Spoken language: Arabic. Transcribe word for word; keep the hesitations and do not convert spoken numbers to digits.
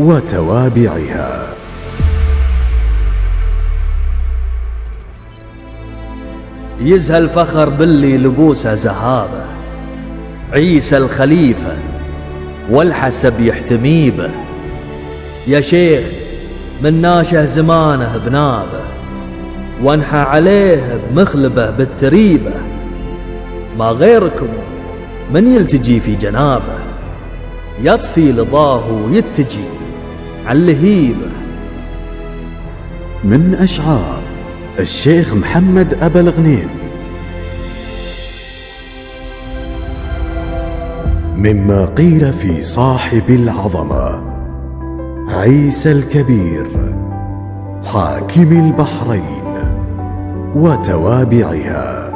وتوابعها. يزهى الفخر باللي لبوسه زهابه، عيسى الخليفة والحسب يحتمي به. يا شيخ من ناشه زمانه بنابه، وانحى عليه بمخلبه بالتريبة. ما غيركم من يلتجي في جنابه، يطفي لضاه ويتجي عاللهيبة. من أشعار الشيخ محمد أبا الغنيم. مما قيل في صاحب العظمة عيسى الكبير حاكم البحرين وتوابعها.